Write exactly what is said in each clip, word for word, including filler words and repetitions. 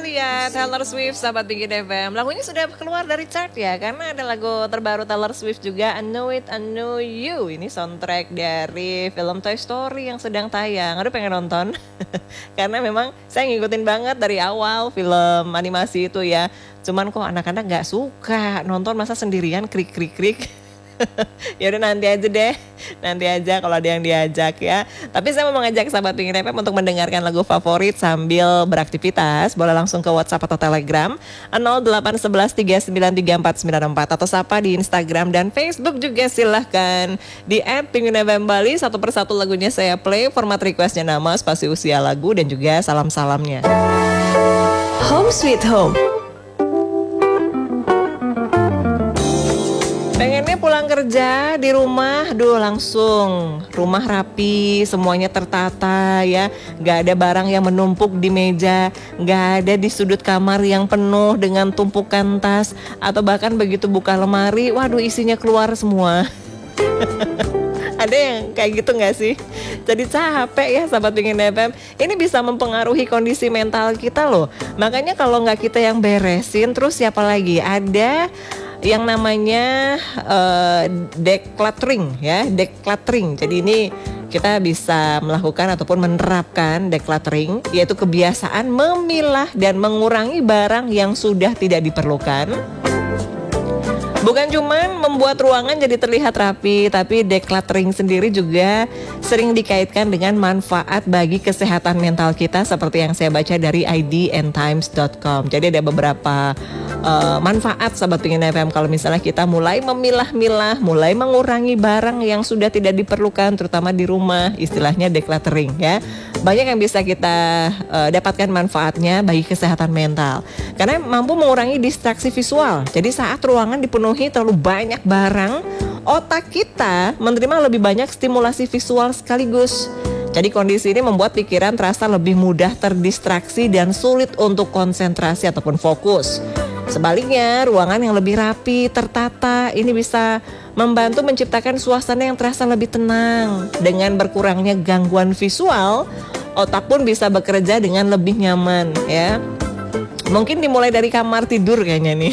lihat Taylor Swift, sahabat Bikin F M. Lagunya sudah keluar dari chart ya, karena ada lagu terbaru Taylor Swift juga, I Know It, I Know You. Ini soundtrack dari film Toy Story yang sedang tayang. Aduh, pengen nonton. Karena memang saya ngikutin banget dari awal film animasi itu ya. Cuman kok anak-anak gak suka nonton, masa sendirian krik-krik-krik. Ya udah nanti aja deh, nanti aja kalau ada yang diajak ya. Tapi saya mau mengajak sahabat Bikin F M untuk mendengarkan lagu favorit sambil beraktivitas. Boleh langsung ke WhatsApp atau Telegram nol delapan satu satu tiga sembilan tiga empat sembilan empat atau sapa di Instagram dan Facebook juga silahkan di et Bikin F M Bali. Satu persatu lagunya saya play, format requestnya nama, spasi usia lagu dan juga salam-salamnya. Home Sweet Home. Pengennya pulang kerja di rumah, duh langsung rumah rapi, semuanya tertata ya. Gak ada barang yang menumpuk di meja, gak ada di sudut kamar yang penuh dengan tumpukan tas. Atau bahkan begitu buka lemari, waduh isinya keluar semua. Ada yang kayak gitu gak sih? Jadi capek ya sahabat Bikin F M. Ini bisa mempengaruhi kondisi mental kita loh. Makanya kalau gak kita yang beresin, terus siapa lagi? Ada yang namanya uh, decluttering ya, decluttering. Jadi ini kita bisa melakukan ataupun menerapkan decluttering, yaitu kebiasaan memilah dan mengurangi barang yang sudah tidak diperlukan. Bukan cuman membuat ruangan jadi terlihat rapi, tapi decluttering sendiri juga sering dikaitkan dengan manfaat bagi kesehatan mental kita, seperti yang saya baca dari i d n times dot com. Jadi ada beberapa uh, manfaat sahabat Bikin F M kalau misalnya kita mulai memilah-milah, mulai mengurangi barang yang sudah tidak diperlukan, terutama di rumah, istilahnya decluttering ya. Banyak yang bisa kita uh, dapatkan manfaatnya bagi kesehatan mental, karena mampu mengurangi distraksi visual. Jadi saat ruangan dipenuhi terlalu banyak barang, otak kita menerima lebih banyak stimulasi visual sekaligus. Jadi kondisi ini membuat pikiran terasa lebih mudah terdistraksi dan sulit untuk konsentrasi ataupun fokus. Sebaliknya, ruangan yang lebih rapi, tertata, ini bisa membantu menciptakan suasana yang terasa lebih tenang. Dengan berkurangnya gangguan visual, otak pun bisa bekerja dengan lebih nyaman ya. Mungkin dimulai dari kamar tidur kayaknya nih.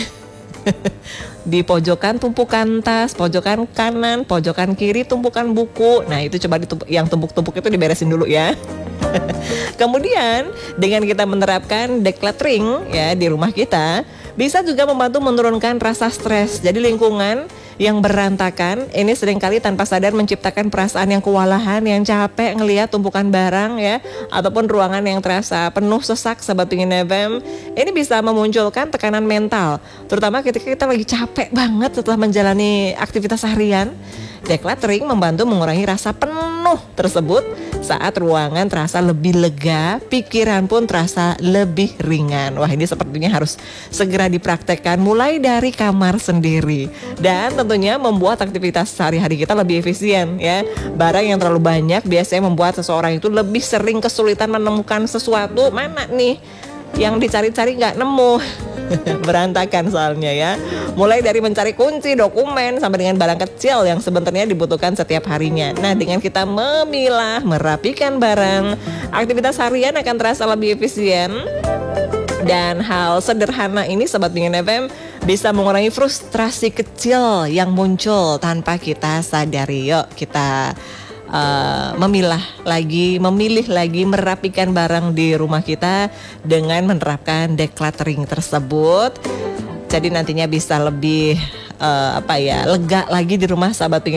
Di pojokan tumpukan tas, pojokan kanan, pojokan kiri tumpukan buku. Nah itu coba ditumpuk, yang tumpuk-tumpuk itu diberesin dulu ya. Kemudian dengan kita menerapkan decluttering ya di rumah kita, bisa juga membantu menurunkan rasa stres. Jadi lingkungan yang berantakan ini seringkali tanpa sadar menciptakan perasaan yang kewalahan, yang capek ngelihat tumpukan barang ya, ataupun ruangan yang terasa penuh sesak sahabat Bikin F M. Ini bisa memunculkan tekanan mental, terutama ketika kita lagi capek banget setelah menjalani aktivitas harian. Decluttering membantu mengurangi rasa penuh tersebut. Saat ruangan terasa lebih lega, pikiran pun terasa lebih ringan. Wah, ini sepertinya harus segera dipraktekkan mulai dari kamar sendiri. Dan tentunya membuat aktivitas sehari-hari kita lebih efisien ya. Barang yang terlalu banyak biasanya membuat seseorang itu lebih sering kesulitan menemukan sesuatu. Mana nih yang dicari-cari gak nemu. Berantakan soalnya ya. Mulai dari mencari kunci, dokumen, sampai dengan barang kecil yang sebenarnya dibutuhkan setiap harinya. Nah, dengan kita memilah, merapikan barang, aktivitas harian akan terasa lebih efisien. Dan hal sederhana ini Sobat Bikin F M bisa mengurangi frustrasi kecil yang muncul tanpa kita sadari. Yuk kita Uh, memilah lagi, memilih lagi, merapikan barang di rumah kita dengan menerapkan decluttering tersebut. Jadi nantinya bisa lebih uh, apa ya, lega lagi di rumah sahabat Bikin